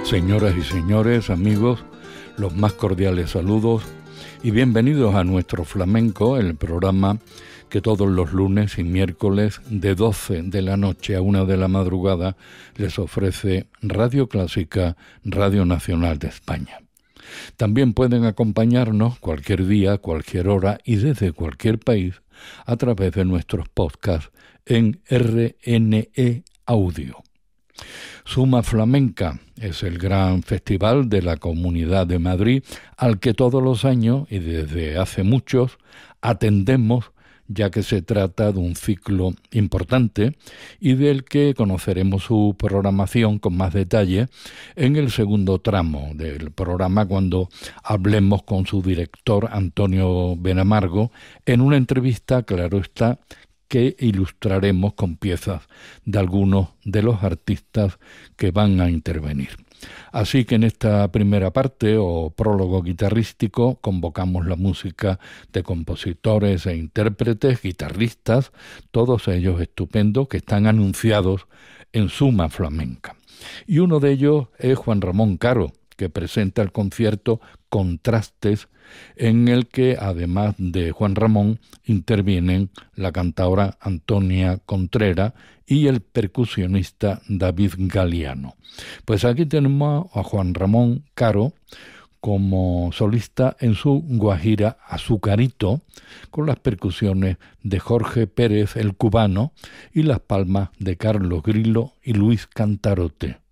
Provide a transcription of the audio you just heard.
Señoras y señores, amigos, los más cordiales saludos y bienvenidos a Nuestro Flamenco, el programa que todos los lunes y miércoles de 12 de la noche a 1 de la madrugada les ofrece Radio Clásica, Radio Nacional de España. También pueden acompañarnos cualquier día, cualquier hora y desde cualquier país a través de nuestros podcasts en RNE Audio. Suma Flamenca es el gran festival de la Comunidad de Madrid al que todos los años y desde hace muchos atendemos, ya que se trata de un ciclo importante y del que conoceremos su programación con más detalle en el segundo tramo del programa cuando hablemos con su director Antonio Benamargo en una entrevista, claro está, que ilustraremos con piezas de algunos de los artistas que van a intervenir. Así que en esta primera parte o prólogo guitarrístico convocamos la música de compositores e intérpretes, guitarristas, todos ellos estupendos que están anunciados en Suma Flamenca. Y uno de ellos es Juan Ramón Caro, que presenta el concierto Contrastes, en el que, además de Juan Ramón, intervienen la cantaora Antonia Contreras y el percusionista David Galiano. Pues aquí tenemos a Juan Ramón Caro como solista en su guajira Azucarito, con las percusiones de Jorge Pérez el Cubano y las palmas de Carlos Grillo y Luis Cantarote.